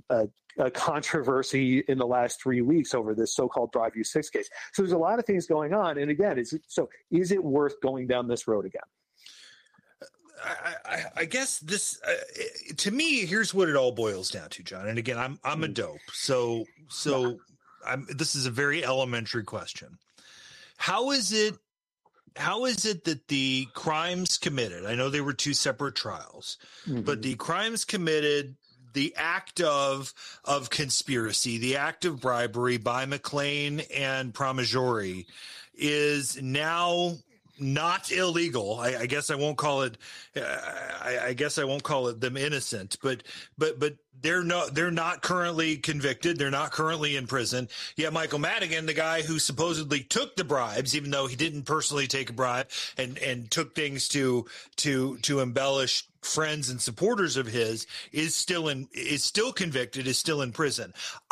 a controversy in the last 3 weeks over this so-called Broadview 6 case. So there's a lot of things going on. And again, is it worth going down this road again? I guess this, to me, here's what it all boils down to, John. And again, I'm a dope. So this is a very elementary question. How is it that the crimes committed, I know they were two separate trials, but the crimes committed, the act of conspiracy, the act of bribery by McClain and Pramaggiore is now not illegal. I guess I won't call it. I guess I won't call it them innocent, but they're not currently convicted. They're not currently in prison. Yet Michael Madigan, the guy who supposedly took the bribes, even though he didn't personally take a bribe and took things to embellish friends and supporters of his, is still convicted, is still in prison.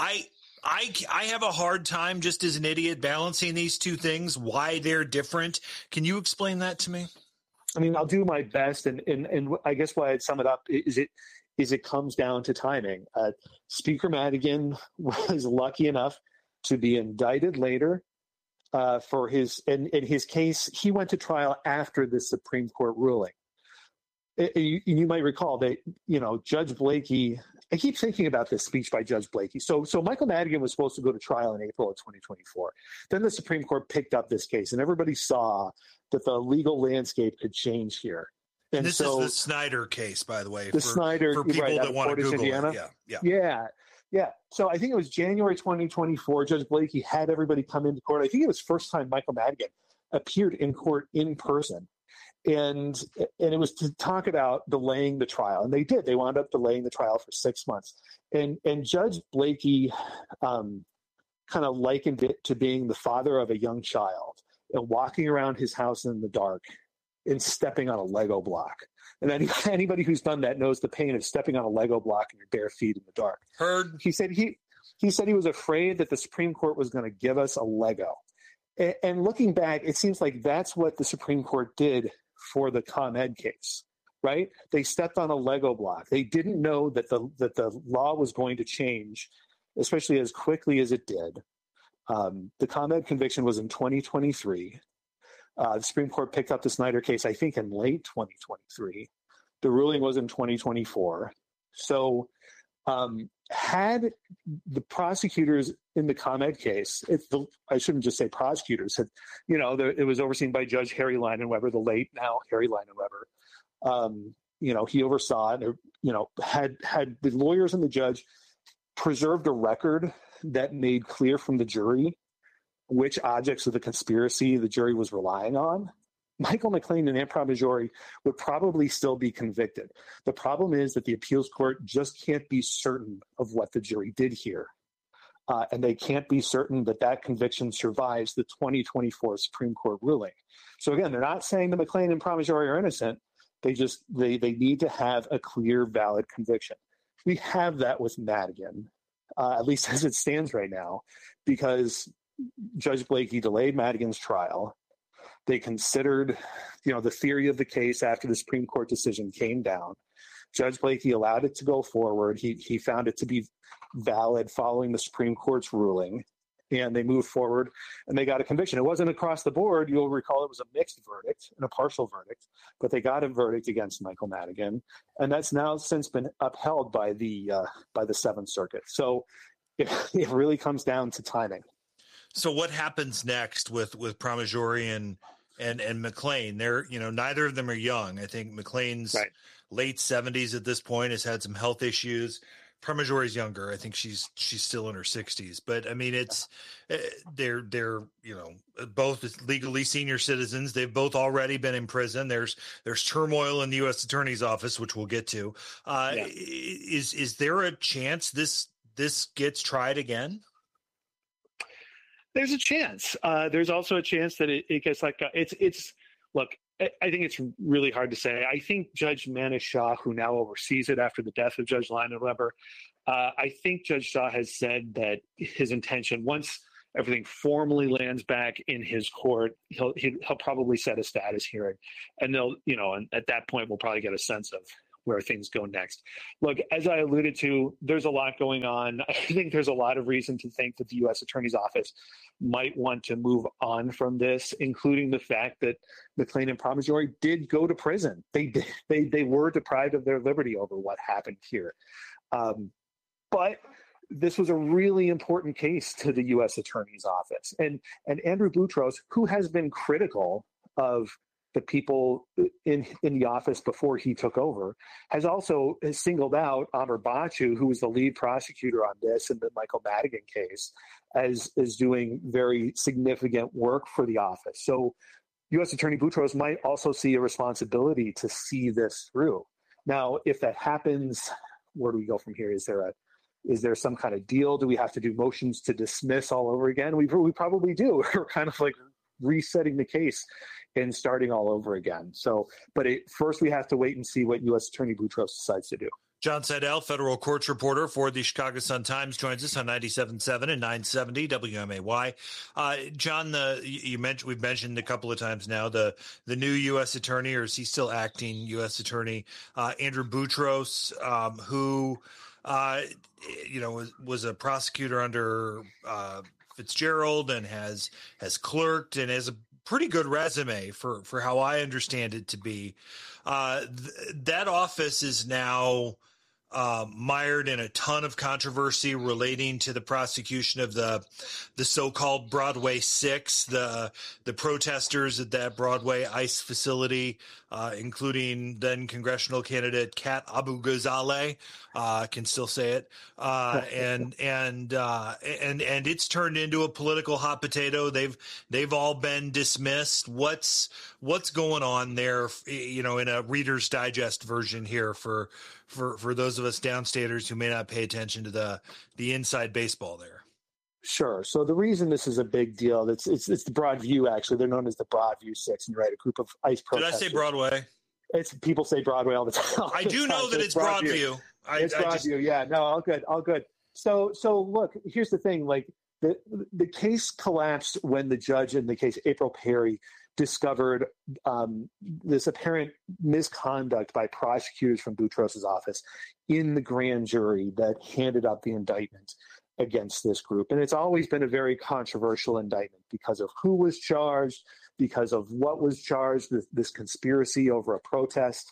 I have a hard time, just as an idiot, balancing these two things, why they're different. Can you explain that to me? I mean, I'll do my best. And I guess why I'd sum it up is it comes down to timing. Speaker Madigan was lucky enough to be indicted later for in his case. He went to trial after the Supreme Court ruling. You might recall that, Judge Blakey, I keep thinking about this speech by Judge Blakey. So Michael Madigan was supposed to go to trial in April of 2024. Then the Supreme Court picked up this case, and everybody saw that the legal landscape could change here. And this is the Snyder case, by the way, for people that want to Google Indiana. It. Yeah. So I think it was January 2024. Judge Blakey had everybody come into court. I think it was first time Michael Madigan appeared in court in person. And it was to talk about delaying the trial. And they did. They wound up delaying the trial for 6 months. And Judge Blakey kind of likened it to being the father of a young child and walking around his house in the dark and stepping on a Lego block. And anybody who's done that knows the pain of stepping on a Lego block in your bare feet in the dark. Heard. He said he was afraid that the Supreme Court was going to give us a Lego. And looking back, it seems like that's what the Supreme Court did for the ComEd case, right? They stepped on a Lego block. They didn't know that the law was going to change, especially as quickly as it did. The ComEd conviction was in 2023. The Supreme Court picked up the Snyder case, I think, in late 2023. The ruling was in 2024. So had the prosecutors in the ComEd case, I shouldn't just say prosecutors, it was overseen by Judge Harry Leinenweber, the late now Harry Leinenweber. He oversaw it, had the lawyers and the judge preserved a record that made clear from the jury which objects of the conspiracy the jury was relying on, Michael McClain and Ann Pramaggiore would probably still be convicted. The problem is that the appeals court just can't be certain of what the jury did here. And they can't be certain that conviction survives the 2024 Supreme Court ruling. So again, they're not saying that McClain and Pramaggiore are innocent. They need to have a clear, valid conviction. We have that with Madigan, at least as it stands right now, because Judge Blakey delayed Madigan's trial. They considered, the theory of the case after the Supreme Court decision came down. Judge Blakey allowed it to go forward. He found it to be valid following the Supreme Court's ruling, and they moved forward, and they got a conviction. It wasn't across the board. You'll recall it was a mixed verdict and a partial verdict, but they got a verdict against Michael Madigan, and that's now since been upheld by the Seventh Circuit. So it really comes down to timing. So what happens next with Pramaggiore and McClain? They're, neither of them are young. I think McClain's late 70s at this point, has had some health issues. Pramaggiore younger. I think she's still in her 60s. But I mean, it's they're both legally senior citizens. They've both already been in prison. There's turmoil in the U.S. Attorney's office, which we'll get to. Is there a chance this gets tried again? There's a chance. There's also a chance that it gets look, I think it's really hard to say. I think Judge Manish Shah, who now oversees it after the death of Judge Leinenweber, I think Judge Shah has said that his intention, once everything formally lands back in his court, he'll probably set a status hearing, and and at that point we'll probably get a sense of where things go next. Look, as I alluded to, there's a lot going on. I think there's a lot of reason to think that the U.S. Attorney's Office might want to move on from this, including the fact that McClain and Pramaggiore did go to prison. They were deprived of their liberty over what happened here. But this was a really important case to the U.S. Attorney's Office. And Andrew Boutros, who has been critical of the people in the office before he took over, has singled out Amr Bachu, who was the lead prosecutor on this in the Michael Madigan case, as doing very significant work for the office. So U.S. Attorney Boutros might also see a responsibility to see this through. Now, if that happens, where do we go from here? Is there some kind of deal? Do we have to do motions to dismiss all over again? We probably do. We're kind of like resetting the case and starting all over again. So, but first we have to wait and see what U.S. Attorney Boutros decides to do. John Seidel, federal courts reporter for the Chicago Sun-Times, joins us on 97.7 and 970 WMAY. John, we've mentioned a couple of times now the new U.S. attorney, or is he still acting U.S. attorney, Andrew Boutros, who was a prosecutor under Fitzgerald and has clerked and has a pretty good resume for how I understand it to be. That office is now mired in a ton of controversy relating to the prosecution of the so-called Broadway Six, the protesters at that Broadway ICE facility, including then congressional candidate Kat Abu Ghazaleh, can still say it, and it's turned into a political hot potato. They've all been dismissed. What's going on there? In a Reader's Digest version here for those of us downstaters who may not pay attention to the inside baseball there. Sure. So the reason this is a big deal, it's the Broadview, actually. They're known as the Broadview Six, and you're right, a group of ICE protesters. Did I say Broadway? People say Broadway all the time. I do know that it's Broadview. It's Broadview, yeah. No, all good. So look, here's the thing. Like the case collapsed when the judge in the case, April Perry, discovered this apparent misconduct by prosecutors from Boutros' office in the grand jury that handed up the indictment against this group. And it's always been a very controversial indictment because of who was charged, because of what was charged, this conspiracy over a protest.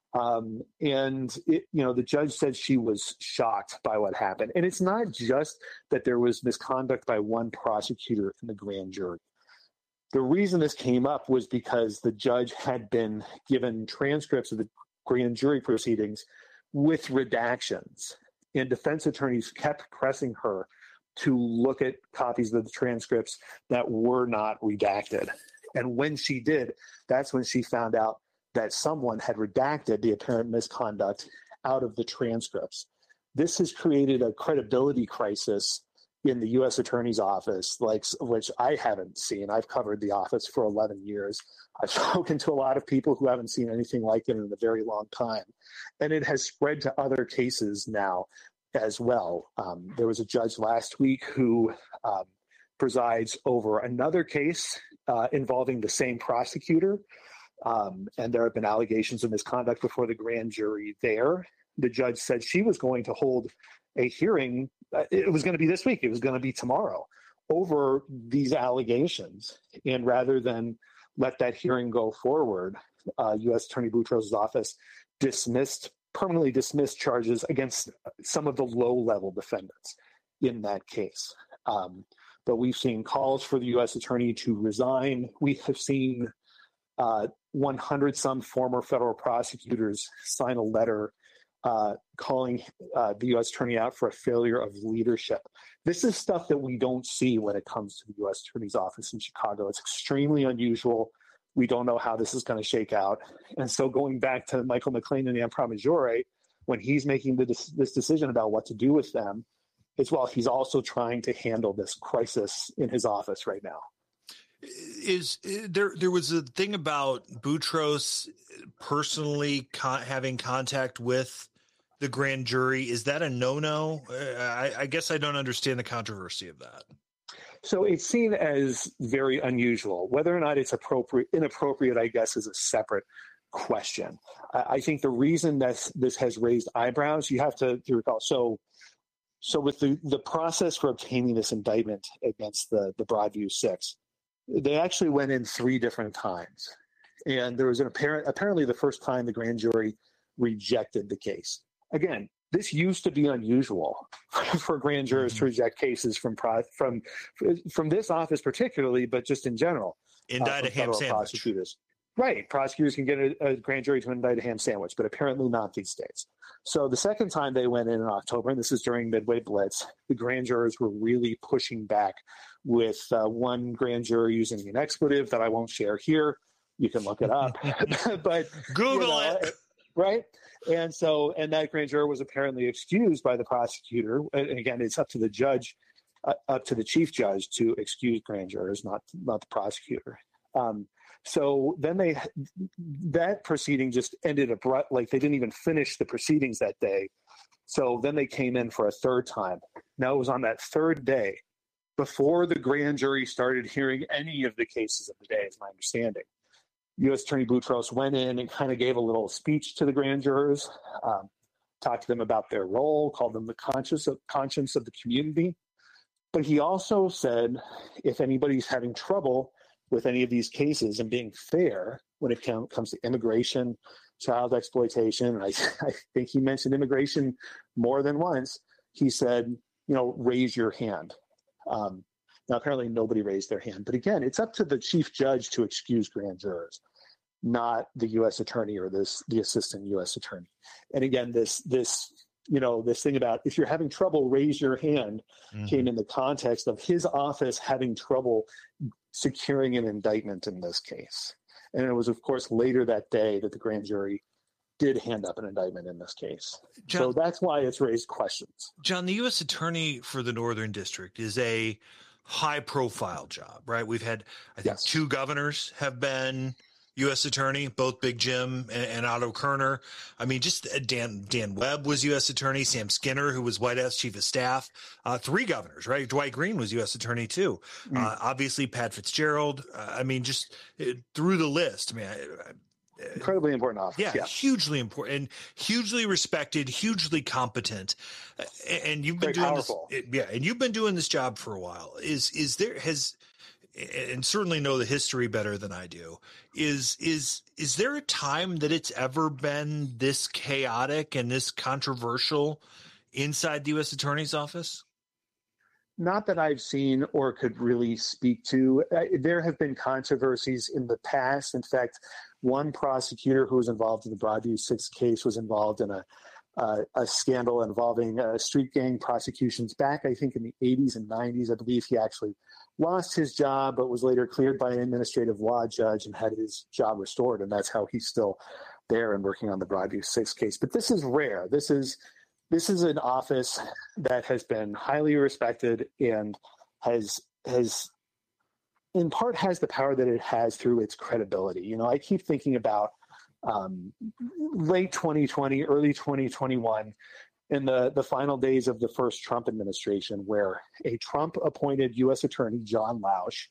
The judge said she was shocked by what happened. And it's not just that there was misconduct by one prosecutor in the grand jury. The reason this came up was because the judge had been given transcripts of the grand jury proceedings with redactions, and defense attorneys kept pressing her to look at copies of the transcripts that were not redacted. And when she did, that's when she found out that someone had redacted the apparent misconduct out of the transcripts. This has created a credibility crisis in the U.S. Attorney's Office, which I haven't seen. I've covered the office for 11 years. I've spoken to a lot of people who haven't seen anything like it in a very long time. And it has spread to other cases now as well. There was a judge last week who presides over another case involving the same prosecutor. And there have been allegations of misconduct before the grand jury there. The judge said she was going to hold a hearing. It was going to be this week. It was going to be tomorrow over these allegations. And rather than let that hearing go forward, U.S. Attorney Boutros' office permanently dismissed charges against some of the low-level defendants in that case. But we've seen calls for the U.S. attorney to resign. We have seen 100-some former federal prosecutors sign a letter calling the U.S. attorney out for a failure of leadership. This is stuff that we don't see when it comes to the U.S. attorney's office in Chicago. It's extremely unusual. We don't know how this is going to shake out. And so going back to Michael McClain and Ann Pramaggiore, when he's making this decision about what to do with them, he's also trying to handle this crisis in his office right now. Is there was a thing about Boutros personally having contact with the grand jury? Is that a no-no? I guess I don't understand the controversy of that. So it's seen as very unusual. Whether or not it's inappropriate, I guess, is a separate question. I think the reason that this has raised eyebrows, you have to recall. So with the process for obtaining this indictment against the Broadview Six, they actually went in 3 different times. And there was apparently the first time the grand jury rejected the case. Again, this used to be unusual for grand jurors to reject cases from this office particularly, but just in general. Indict a ham sandwich. Prosecutors. Right. Prosecutors can get a grand jury to indict a ham sandwich, but apparently not these days. So the second time they went in October, and this is during Midway Blitz, the grand jurors were really pushing back with one grand juror using an expletive that I won't share here. You can look it up. But Google it. Right. And that grand juror was apparently excused by the prosecutor. And again, it's up to the judge, up to the chief judge to excuse grand jurors, not the prosecutor. So then that proceeding just ended abrupt, like they didn't even finish the proceedings that day. So then they came in for a third time. Now it was on that third day, before the grand jury started hearing any of the cases of the day, is my understanding. U.S. Attorney Boutros went in and kind of gave a little speech to the grand jurors, talked to them about their role, called them the conscience of the community. But he also said, if anybody's having trouble with any of these cases and being fair when it comes to immigration, child exploitation, and I think he mentioned immigration more than once, he said, raise your hand. Now, apparently nobody raised their hand. But again, it's up to the chief judge to excuse grand jurors, not the U.S. attorney or the assistant U.S. attorney. And again, this thing about if you're having trouble, raise your hand came in the context of his office having trouble securing an indictment in this case. And it was, of course, later that day that the grand jury did hand up an indictment in this case. John, so that's why it's raised questions. John, the U.S. attorney for the Northern District is a high-profile job, right? We've had, I think, 2 governors have been U.S. attorney, both Big Jim and Otto Kerner. I mean, just Dan Webb was U.S. attorney, Sam Skinner, who was White House chief of staff, 3 governors, right? Dwight Green was U.S. attorney too. Obviously, Pat Fitzgerald. I mean, just through the list. I mean, incredibly important office. Yeah, hugely important and hugely respected, hugely competent. And you've been doing powerful. And you've been doing this job for a while. And certainly know the history better than I do. Is there a time that it's ever been this chaotic and this controversial inside the U.S. Attorney's Office? Not that I've seen or could really speak to. There have been controversies in the past. In fact, one prosecutor who was involved in the Broadview Six case was involved in a scandal involving street gang prosecutions back, I think, in the 80s and 90s. I believe he actually lost his job, but was later cleared by an administrative law judge and had his job restored. And that's how he's still there and working on the Broadview Six case. But this is rare. This is an office that has been highly respected and has in part has the power that it has through its credibility. I keep thinking about late 2020, early 2021, in the final days of the first Trump administration, where a Trump-appointed U.S. Attorney, John Lausch,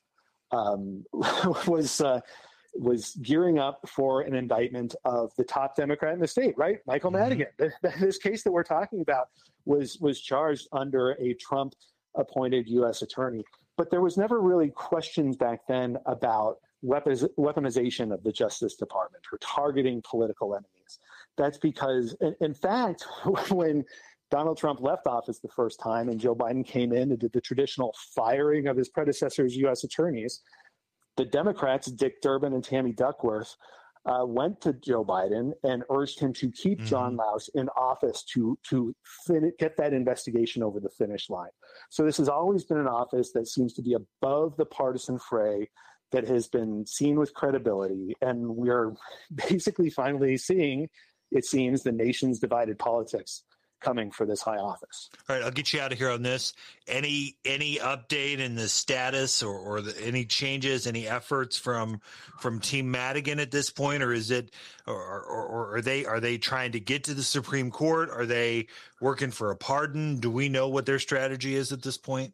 was gearing up for an indictment of the top Democrat in the state, right? Michael Madigan. This case that we're talking about was charged under a Trump-appointed U.S. attorney. But there was never really questions back then about weaponization of the Justice Department or targeting political enemies. That's because, in fact, when Donald Trump left office the first time and Joe Biden came in and did the traditional firing of his predecessors' U.S. attorneys, the Democrats, Dick Durbin and Tammy Duckworth, went to Joe Biden and urged him to keep John Lausch in office to get that investigation over the finish line. So this has always been an office that seems to be above the partisan fray, that has been seen with credibility. And we're basically finally seeing, it seems, the nation's divided politics coming for this high office. All right, I'll get you out of here on this. Any update in the status or any changes, any efforts from Team Madigan at this point, or is it, or are they trying to get to the Supreme Court? Are they working for a pardon? Do we know what their strategy is at this point?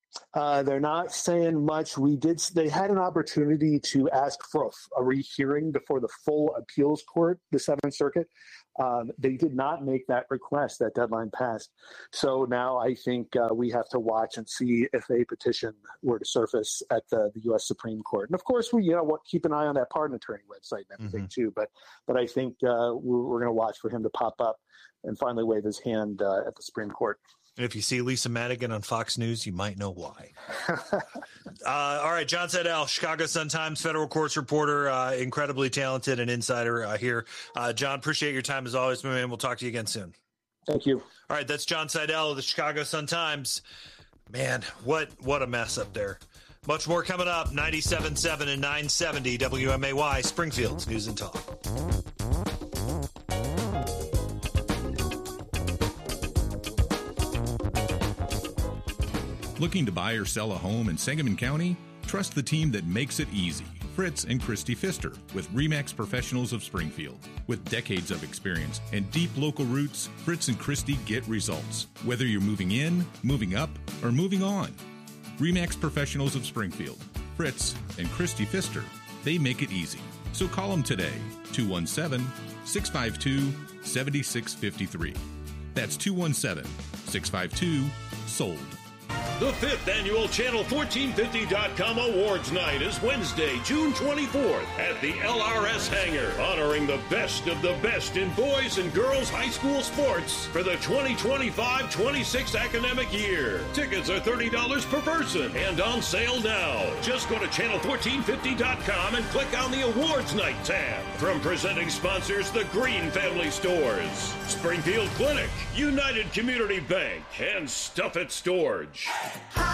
They're not saying much. They had an opportunity to ask for a rehearing before the full appeals court, the Seventh Circuit. They did not make that request. That deadline passed. So now I think we have to watch and see if a petition were to surface at the U.S. Supreme Court. And of course, we keep an eye on that pardon attorney website and everything too. But I think we're going to watch for him to pop up and finally wave his hand at the Supreme Court. If you see Lisa Madigan on Fox News, you might know why. All right, John Seidel, Chicago Sun-Times federal courts reporter, incredibly talented and insider here. John, appreciate your time as always, my man. We'll talk to you again soon. Thank you. All right, that's John Seidel of the Chicago Sun-Times. Man, what a mess up there. Much more coming up, 97.7 and 970 WMAY, Springfield's News and Talk. Looking to buy or sell a home in Sangamon County? Trust the team that makes it easy. Fritz and Christy Pfister with RE/MAX Professionals of Springfield. With decades of experience and deep local roots, Fritz and Christy get results. Whether you're moving in, moving up, or moving on. RE/MAX Professionals of Springfield. Fritz and Christy Pfister. They make it easy. So call them today. 217-652-7653. That's 217-652-SOLD. The 5th annual Channel1450.com Awards Night is Wednesday, June 24th at the LRS Hangar, honoring the best of the best in boys and girls high school sports for the 2025-26 academic year. Tickets are $30 per person and on sale now. Just go to Channel1450.com and click on the Awards Night tab. From presenting sponsors, the Green Family Stores, Springfield Clinic, United Community Bank, and Stuff It Storage.